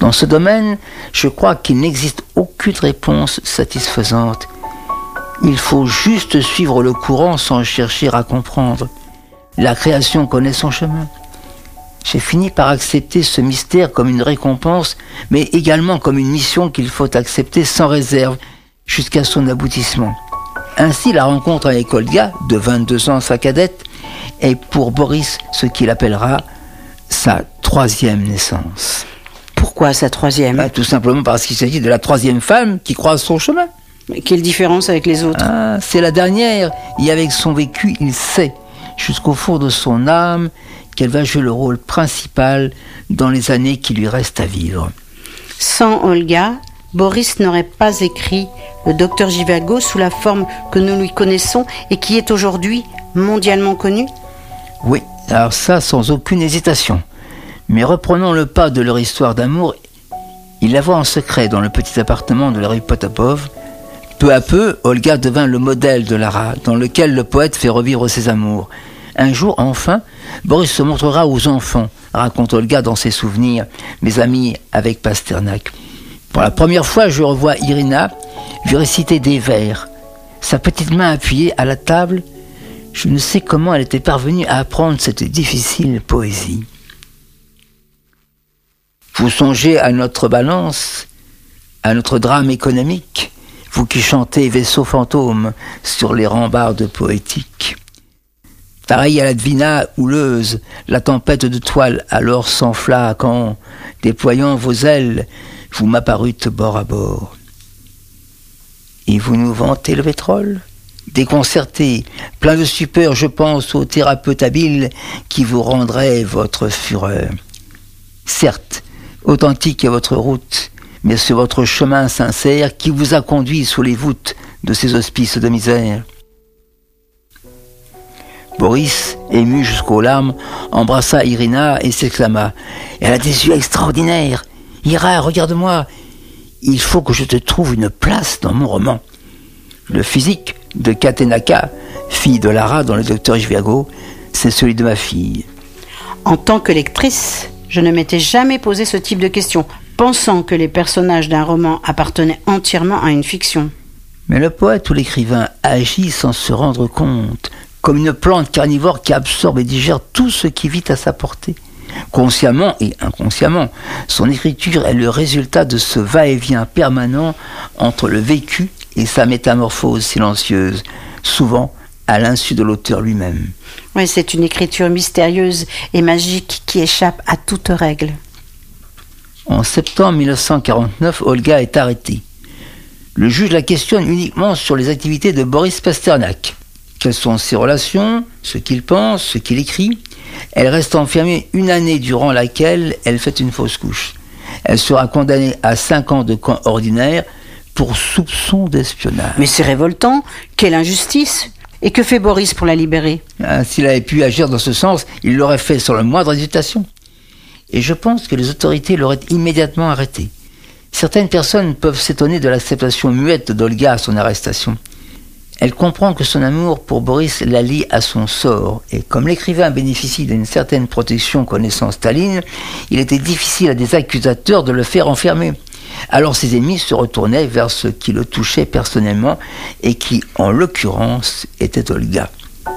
Dans ce domaine, je crois qu'il n'existe aucune réponse satisfaisante. Il faut juste suivre le courant sans chercher à comprendre. La création connaît son chemin. J'ai fini par accepter ce mystère comme une récompense, mais également comme une mission qu'il faut accepter sans réserve jusqu'à son aboutissement. Ainsi, la rencontre avec Olga, de 22 ans, sa cadette, est pour Boris ce qu'il appellera sa 3e naissance. Pourquoi sa 3e ? Tout simplement parce qu'il s'agit de la 3e femme qui croise son chemin. Mais quelle différence avec les autres ? C'est la dernière, et avec son vécu, il sait, jusqu'au fond de son âme, qu'elle va jouer le rôle principal dans les années qui lui restent à vivre. Sans Olga, Boris n'aurait pas écrit le Docteur Zhivago sous la forme que nous lui connaissons et qui est aujourd'hui mondialement connue ? Oui, alors ça sans aucune hésitation. Mais reprenons le pas de leur histoire d'amour. Il la voit en secret dans le petit appartement de la rue Potapov. Peu à peu, Olga devint le modèle de Lara, dans lequel le poète fait revivre ses amours. Un jour, enfin, Boris se montrera aux enfants, raconte Olga dans ses souvenirs, mes amis avec Pasternak. Pour la première fois, je revois Irina lui réciter des vers. Sa petite main appuyée à la table, je ne sais comment elle était parvenue à apprendre cette difficile poésie. Vous songez à notre balance, à notre drame économique, vous qui chantez vaisseau fantôme sur les rambardes poétiques. Pareil à la Dvina houleuse, la tempête de toile alors s'enfla quand, déployant vos ailes, vous m'apparûtes bord à bord. Et vous nous vantez le pétrole ? Déconcerté, plein de stupeur, je pense au thérapeute habile qui vous rendrait votre fureur. Certes, authentique est votre route, mais c'est votre chemin sincère qui vous a conduit sous les voûtes de ces hospices de misère. Boris, ému jusqu'aux larmes, embrassa Irina et s'exclama « Elle a des yeux extraordinaires. Ira, regarde-moi. Il faut que je te trouve une place dans mon roman. » Le physique de Katenaka, fille de Lara dans le Docteur Zhivago, c'est celui de ma fille. En tant que lectrice, je ne m'étais jamais posé ce type de questions, pensant que les personnages d'un roman appartenaient entièrement à une fiction. Mais le poète ou l'écrivain agit sans se rendre compte, comme une plante carnivore qui absorbe et digère tout ce qui vit à sa portée. Consciemment et inconsciemment, son écriture est le résultat de ce va-et-vient permanent entre le vécu et sa métamorphose silencieuse, souvent à l'insu de l'auteur lui-même. Oui, c'est une écriture mystérieuse et magique qui échappe à toute règle. En septembre 1949, Olga est arrêtée. Le juge la questionne uniquement sur les activités de Boris Pasternak. Quelles sont ses relations, ce qu'il pense, ce qu'il écrit. Elle reste enfermée 1 année durant laquelle elle fait une fausse couche. Elle sera condamnée à 5 ans de camp ordinaire pour soupçon d'espionnage. Mais c'est révoltant, quelle injustice! Et que fait Boris pour la libérer? S'il avait pu agir dans ce sens, il l'aurait fait sans la moindre hésitation. Et je pense que les autorités l'auraient immédiatement arrêté. Certaines personnes peuvent s'étonner de l'acceptation muette d'Olga à son arrestation. Elle comprend que son amour pour Boris la lie à son sort, et comme l'écrivain bénéficie d'une certaine protection connaissant Staline, il était difficile à des accusateurs de le faire enfermer. Alors ses ennemis se retournaient vers ce qui le touchait personnellement, et qui, en l'occurrence, était Olga.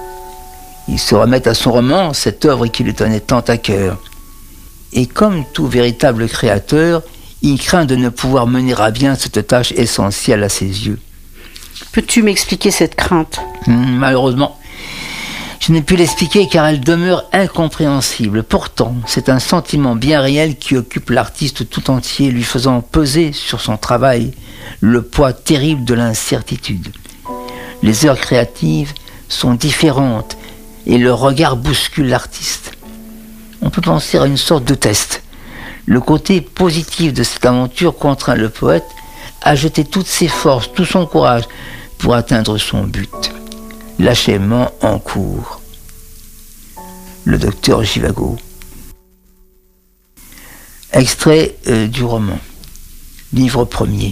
Il se remet à son roman, cette œuvre qui lui tenait tant à cœur. Et comme tout véritable créateur, il craint de ne pouvoir mener à bien cette tâche essentielle à ses yeux. Peux-tu m'expliquer cette crainte? Malheureusement, je n'ai pu l'expliquer car elle demeure incompréhensible. Pourtant, c'est un sentiment bien réel qui occupe l'artiste tout entier, lui faisant peser sur son travail le poids terrible de l'incertitude. Les heures créatives sont différentes et le regard bouscule l'artiste. On peut penser à une sorte de test. Le côté positif de cette aventure contraint le poète à jeter toutes ses forces, tout son courage pour atteindre son but. L'achèvement en cours. Le Docteur Zhivago. Extrait du roman. Livre premier.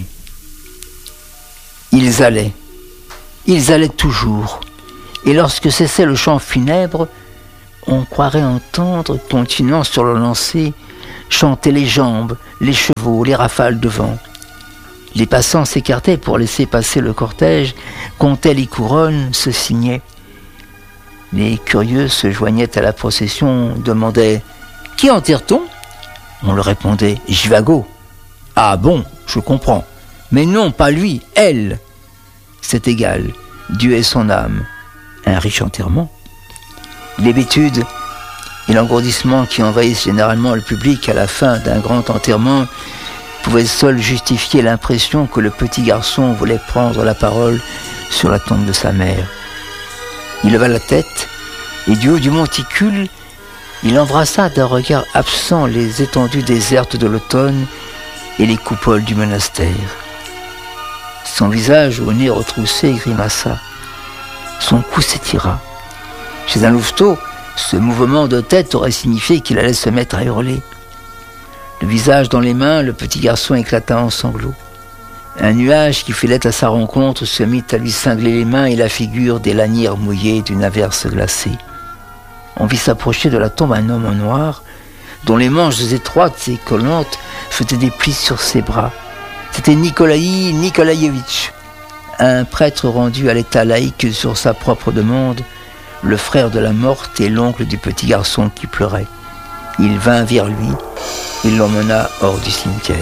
Ils allaient toujours. Et lorsque cessait le chant funèbre, on croirait entendre, continuant sur le lancer, chantaient les jambes, les chevaux, les rafales de vent. Les passants s'écartaient pour laisser passer le cortège, comptaient les couronnes, se signaient. Les curieux se joignaient à la procession, demandaient « Qui enterre-t-on » On leur répondait « Jivago ». « Ah bon, je comprends. Mais non, pas lui, elle. C'est égal, Dieu et son âme. Un riche enterrement. » L'hébétude et l'engourdissement qui envahissent généralement le public à la fin d'un grand enterrement pouvaient seuls justifier l'impression que le petit garçon voulait prendre la parole sur la tombe de sa mère. Il leva la tête et du haut du monticule, il embrassa d'un regard absent les étendues désertes de l'automne et les coupoles du monastère. Son visage au nez retroussé grimaça. Son cou s'étira. Chez un louveteau, ce mouvement de tête aurait signifié qu'il allait se mettre à hurler. Le visage dans les mains, le petit garçon éclata en sanglots. Un nuage qui filait à sa rencontre se mit à lui cingler les mains et la figure des lanières mouillées d'une averse glacée. On vit s'approcher de la tombe un homme en noir, dont les manches étroites et collantes faisaient des plis sur ses bras. C'était Nikolaï Nikolaïevitch, un prêtre rendu à l'état laïque sur sa propre demande, le frère de la morte et l'oncle du petit garçon qui pleurait. Il vint vers lui, il l'emmena hors du cimetière.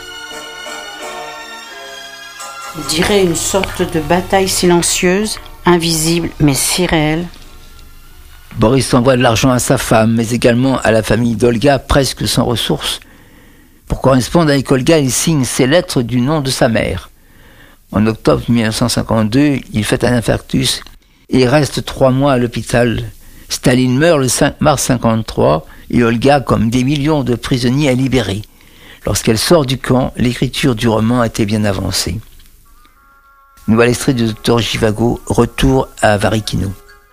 On dirait une sorte de bataille silencieuse, invisible mais si réelle. Boris envoie de l'argent à sa femme, mais également à la famille d'Olga, presque sans ressources. Pour correspondre avec Olga, il signe ses lettres du nom de sa mère. En octobre 1952, il fait un infarctus et reste 3 mois à l'hôpital. Staline meurt le 5 mars 1953 et Olga, comme des millions de prisonniers, est libérée. Lorsqu'elle sort du camp, l'écriture du roman était bien avancée. Nouvel extrait du docteur Jivago, retour à Varikino.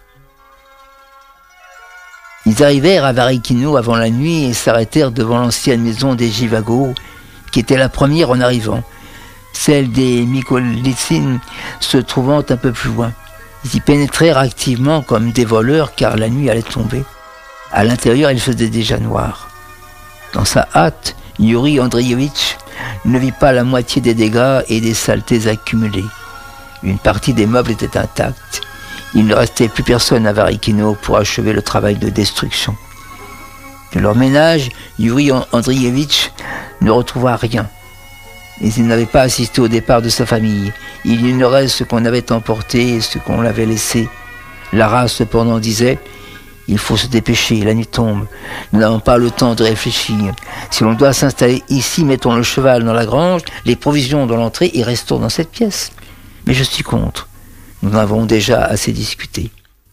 Ils arrivèrent à Varikino avant la nuit et s'arrêtèrent devant l'ancienne maison des Jivago, qui était la première en arrivant, celle des Mikolitsyn se trouvant un peu plus loin. Ils y pénétrèrent activement comme des voleurs car la nuit allait tomber. À l'intérieur, il faisait déjà noir. Dans sa hâte, Yuri Andreevitch ne vit pas la moitié des dégâts et des saletés accumulées. Une partie des meubles était intacte. Il ne restait plus personne à Varikino pour achever le travail de destruction. De leur ménage, Yuri Andreevitch ne retrouva rien. Mais il n'avait pas assisté au départ de sa famille. Il ignorait ce qu'on avait emporté et ce qu'on l'avait laissé. Lara, cependant, disait « Il faut se dépêcher, la nuit tombe. Nous n'avons pas le temps de réfléchir. Si l'on doit s'installer ici, mettons le cheval dans la grange, les provisions dans l'entrée et restons dans cette pièce. » Mais je suis contre. Nous en avons déjà assez discuté.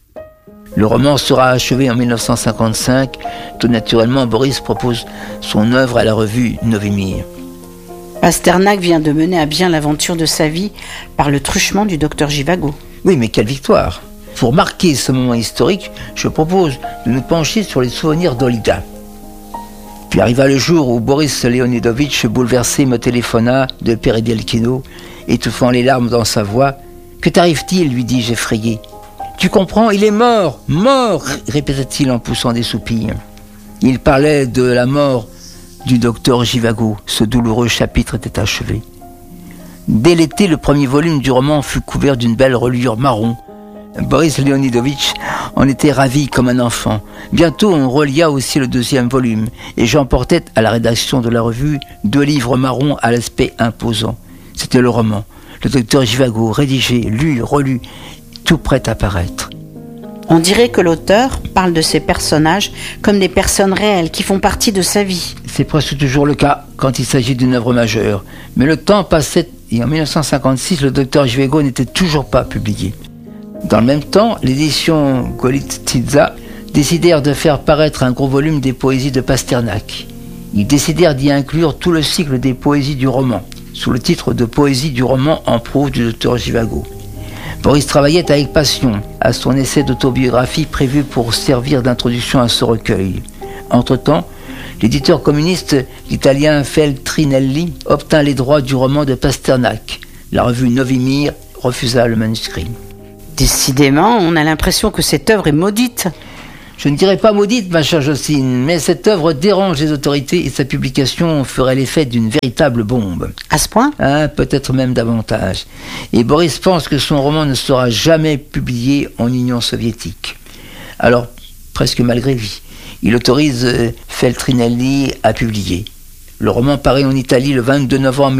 Le roman sera achevé en 1955. Tout naturellement, Boris propose son œuvre à la revue Novi Mir. Pasternak vient de mener à bien l'aventure de sa vie par le truchement du docteur Jivago. Oui, mais quelle victoire! Pour marquer ce moment historique, je propose de nous pencher sur les souvenirs d'Olga. Puis arriva le jour où Boris Leonidovitch, bouleversé, me téléphona de Peredelkino, étouffant les larmes dans sa voix. « Que t'arrive-t-il » lui dis-je effrayé. « Tu comprends, il est mort, mort !» répétait-il en poussant des soupirs. Il parlait de la mort du docteur Jivago. Ce douloureux chapitre était achevé. Dès l'été, le premier volume du roman fut couvert d'une belle reliure marron. Boris Leonidovitch en était ravi comme un enfant. Bientôt, on relia aussi le 2e volume et j'emportais à la rédaction de la revue 2 livres marrons à l'aspect imposant. C'était le roman. Le docteur Jivago, rédigé, lu, relu, tout prêt à paraître. On dirait que l'auteur parle de ces personnages comme des personnes réelles qui font partie de sa vie. C'est presque toujours le cas quand il s'agit d'une œuvre majeure. Mais le temps passait et en 1956, le docteur Jivago n'était toujours pas publié. Dans le même temps, l'édition Golitsitsa décidèrent de faire paraître un gros volume des poésies de Pasternak. Ils décidèrent d'y inclure tout le cycle des poésies du roman, sous le titre de Poésie du roman en prose du docteur Jivago. Boris travaillait avec passion à son essai d'autobiographie prévu pour servir d'introduction à ce recueil. Entre-temps, l'éditeur communiste, l'italien Feltrinelli, obtint les droits du roman de Pasternak. La revue Novi Mir refusa le manuscrit. Décidément, on a l'impression que cette œuvre est maudite. Je ne dirais pas maudite, ma chère Jocelyne, mais cette œuvre dérange les autorités et sa publication ferait l'effet d'une véritable bombe. À ce point ? Peut-être même davantage. Et Boris pense que son roman ne sera jamais publié en Union soviétique. Alors, presque malgré lui, il autorise Feltrinelli à publier. Le roman paraît en Italie le 22 novembre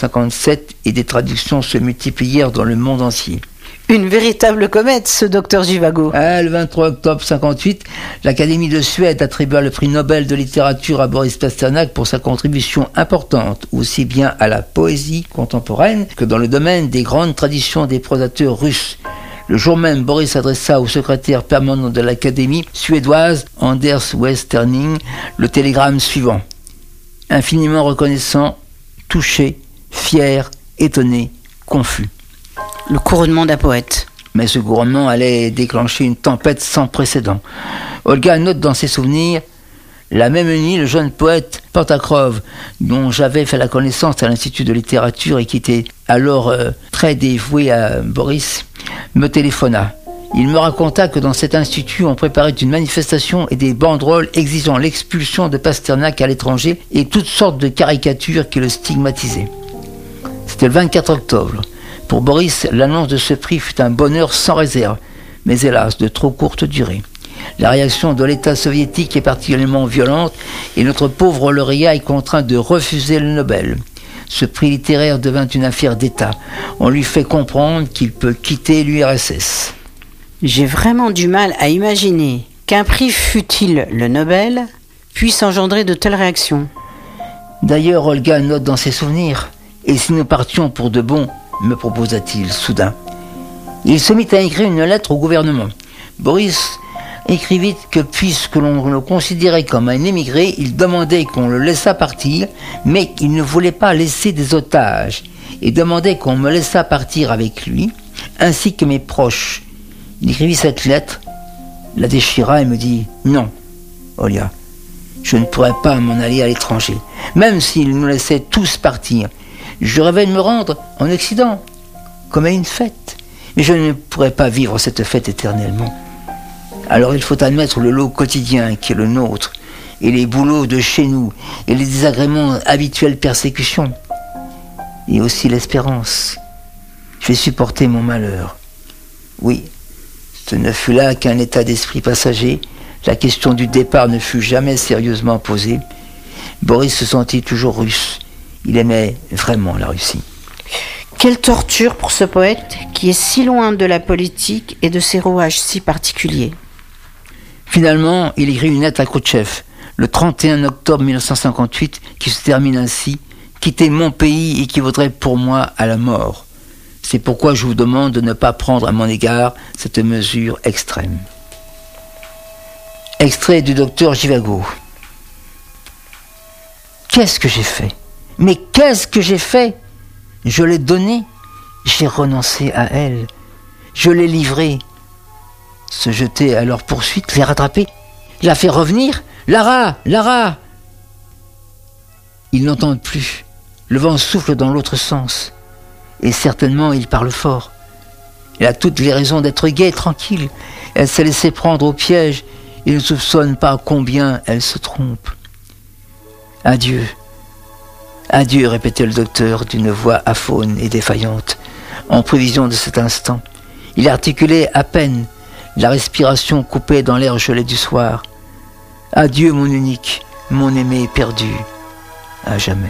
1957 et des traductions se multiplièrent dans le monde entier. Une véritable comète, ce docteur Zhivago. Le 23 octobre 1958, l'Académie de Suède attribua le prix Nobel de littérature à Boris Pasternak pour sa contribution importante, aussi bien à la poésie contemporaine que dans le domaine des grandes traditions des prosateurs russes. Le jour même, Boris adressa au secrétaire permanent de l'Académie suédoise, Anders Westerning, le télégramme suivant. Infiniment reconnaissant, touché, fier, étonné, confus. Le couronnement d'un poète. Mais ce couronnement allait déclencher une tempête sans précédent. Olga note dans ses souvenirs: la même nuit, le jeune poète Pantakrov, dont j'avais fait la connaissance à l'Institut de littérature et qui était alors très dévoué à Boris, me téléphona. Il me raconta que dans cet institut, on préparait une manifestation et des banderoles exigeant l'expulsion de Pasternak à l'étranger et toutes sortes de caricatures qui le stigmatisaient. C'était le 24 octobre. Pour Boris, l'annonce de ce prix fut un bonheur sans réserve, mais hélas, de trop courte durée. La réaction de l'État soviétique est particulièrement violente et notre pauvre lauréat est contraint de refuser le Nobel. Ce prix littéraire devint une affaire d'État. On lui fait comprendre qu'il peut quitter l'URSS. J'ai vraiment du mal à imaginer qu'un prix, fût-il le Nobel, puisse engendrer de telles réactions. D'ailleurs, Olga note dans ses souvenirs: « Et si nous partions pour de bon ?» me proposa-t-il soudain. Il se mit à écrire une lettre au gouvernement. Boris écrivit que puisque l'on le considérait comme un émigré, il demandait qu'on le laissât partir, mais il ne voulait pas laisser des otages, et demandait qu'on me laissât partir avec lui, ainsi que mes proches. Il écrivit cette lettre, la déchira et me dit: « Non, Olga, je ne pourrais pas m'en aller à l'étranger, même s'ils nous laissaient tous partir. Je rêvais de me rendre en Occident, comme à une fête, mais je ne pourrais pas vivre cette fête éternellement. Alors il faut admettre le lot quotidien qui est le nôtre, et les boulots de chez nous, et les désagréments habituels persécutions, et aussi l'espérance. Je vais supporter mon malheur. Oui, ce ne fut là qu'un état d'esprit passager. La question du départ ne fut jamais sérieusement posée. Boris se sentit toujours russe. Il aimait vraiment la Russie. Quelle torture pour ce poète qui est si loin de la politique et de ses rouages si particuliers. Finalement, il écrit une lettre à Khrouchtchev, le 31 octobre 1958, qui se termine ainsi: « Quitter mon pays équivaudrait pour moi à la mort. C'est pourquoi je vous demande de ne pas prendre à mon égard cette mesure extrême. » Extrait du docteur Zhivago. Qu'est-ce que j'ai fait ? Mais qu'est-ce que j'ai fait ? Je l'ai donnée, j'ai renoncé à elle, je l'ai livrée. Se jeter à leur poursuite, les rattraper, la faire revenir. Lara, Lara ! Ils n'entendent plus. Le vent souffle dans l'autre sens. Et certainement, il parle fort. Elle a toutes les raisons d'être gaie et tranquille. Elle s'est laissée prendre au piège et ne soupçonne pas combien elle se trompe. Adieu. Adieu, répétait le docteur d'une voix aphone et défaillante, en prévision de cet instant. Il articulait à peine, la respiration coupée dans l'air gelé du soir. Adieu, mon unique, mon aimé perdu, à jamais.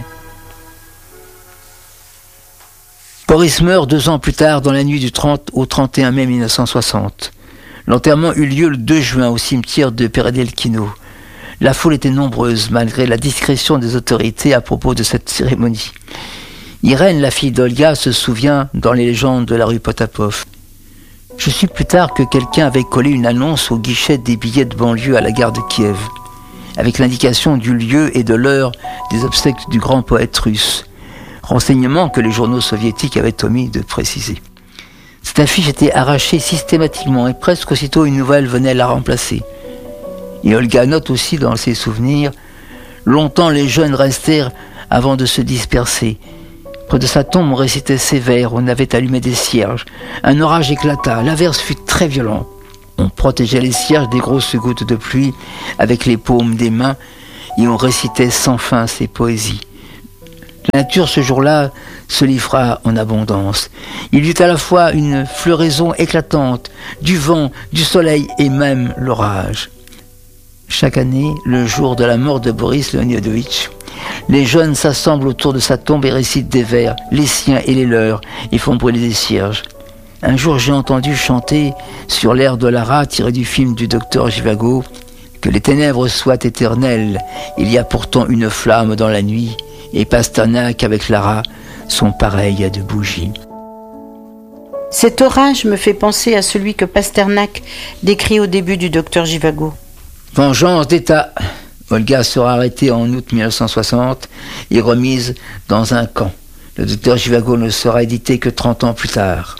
Boris meurt 2 ans plus tard, dans la nuit du 30 au 31 mai 1960. L'enterrement eut lieu le 2 juin au cimetière de Peredelkino. La foule était nombreuse, malgré la discrétion des autorités à propos de cette cérémonie. Irène, la fille d'Olga, se souvient dans les légendes de la rue Potapov. Je sus plus tard que quelqu'un avait collé une annonce au guichet des billets de banlieue à la gare de Kiev, avec l'indication du lieu et de l'heure des obsèques du grand poète russe, renseignement que les journaux soviétiques avaient omis de préciser. Cette affiche était arrachée systématiquement et presque aussitôt une nouvelle venait la remplacer. Et Olga note aussi dans ses souvenirs: longtemps les jeunes restèrent avant de se disperser. Près de sa tombe, on récitait ces vers, on avait allumé des cierges. Un orage éclata, l'averse fut très violent. On protégeait les cierges des grosses gouttes de pluie avec les paumes des mains et on récitait sans fin ses poésies. La nature, ce jour-là, se livra en abondance. Il y eut à la fois une floraison éclatante, du vent, du soleil et même l'orage. Chaque année, le jour de la mort de Boris Leonidovitch, les jeunes s'assemblent autour de sa tombe et récitent des vers, les siens et les leurs, et font brûler des cierges. Un jour, j'ai entendu chanter sur l'air de Lara, tiré du film du docteur Zhivago, que les ténèbres soient éternelles, il y a pourtant une flamme dans la nuit, et Pasternak avec Lara sont pareils à de bougies. Cet orage me fait penser à celui que Pasternak décrit au début du docteur Zhivago. Vengeance d'État. Olga sera arrêtée en août 1960 et remise dans un camp. Le docteur Zhivago ne sera édité que 30 ans plus tard.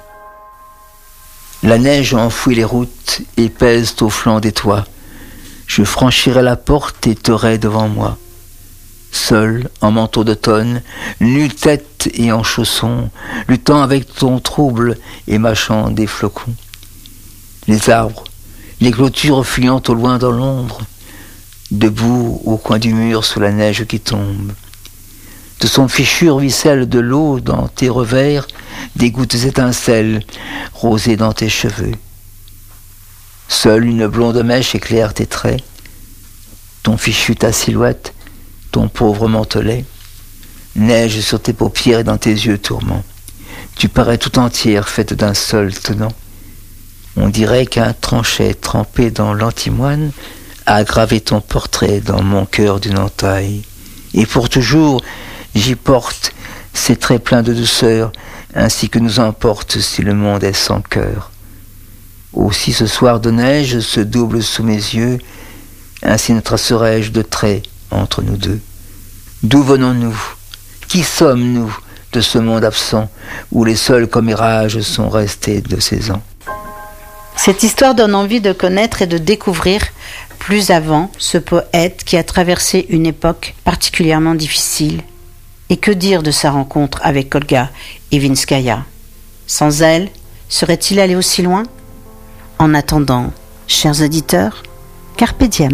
La neige enfouit les routes et pèse au flanc des toits. Je franchirai la porte et t'aurai devant moi. Seul, en manteau d'automne, nu-tête et en chaussons, luttant avec ton trouble et mâchant des flocons. Les arbres, les clôtures fuyant au loin dans l'ombre, debout au coin du mur sous la neige qui tombe. De son fichu ruisselle de l'eau dans tes revers, des gouttes étincelles rosées dans tes cheveux. Seule une blonde mèche éclaire tes traits, ton fichu ta silhouette, ton pauvre mantelet, neige sur tes paupières et dans tes yeux tourments. Tu parais tout entière faite d'un seul tenant. On dirait qu'un tranchet trempé dans l'antimoine a gravé ton portrait dans mon cœur d'une entaille. Et pour toujours, j'y porte ces traits pleins de douceur, ainsi que nous emporte si le monde est sans cœur. Aussi ce soir de neige se double sous mes yeux, ainsi ne tracerai-je de traits entre nous deux. D'où venons-nous? Qui sommes-nous de ce monde absent, où les seuls commérages sont restés de ces ans? Cette histoire donne envie de connaître et de découvrir plus avant ce poète qui a traversé une époque particulièrement difficile. Et que dire de sa rencontre avec Olga Ivinskaya? Sans elle, serait-il allé aussi loin? En attendant, chers auditeurs, carpe diem.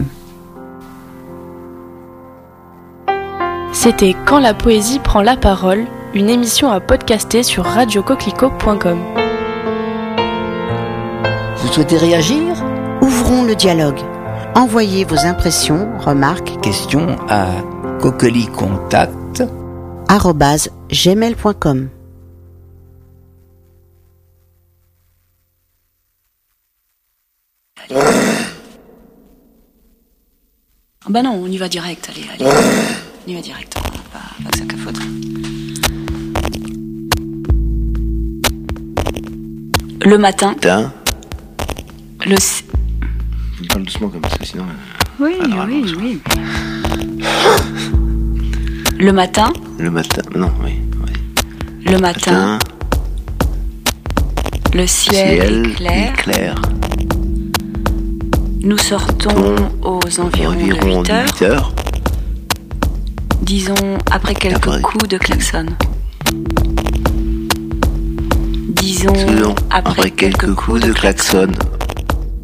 C'était Quand la poésie prend la parole, une émission à podcaster sur radiocoquelicot.com. Vous souhaitez réagir? Ouvrons le dialogue. Envoyez vos impressions, remarques, Question à coquelicontact@gmail.com. Bah non, on y va direct, allez. On y va direct, pas que ça capote. Le matin. Tu parles doucement comme ça, sinon... Oui. Le matin. Le matin, non, oui. Le matin. Le ciel est clair. Nous sortons aux environs de 8 heures. Disons après quelques coups de klaxon. Disons après quelques coups de klaxon.